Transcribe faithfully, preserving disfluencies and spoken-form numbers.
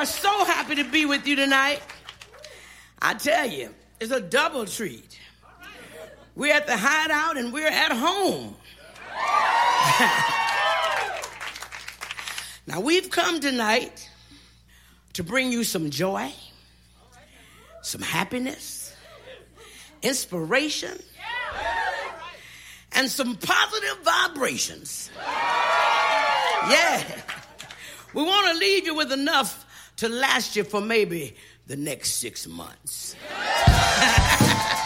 are so happy to be with you tonight. I tell you, it's a double treat. We're at the Hideout and we're at home. Now, we've come tonight to bring you some joy, some happiness, inspiration, and some positive vibrations. Yeah. We want to leave you with enough to last you for maybe the next six months.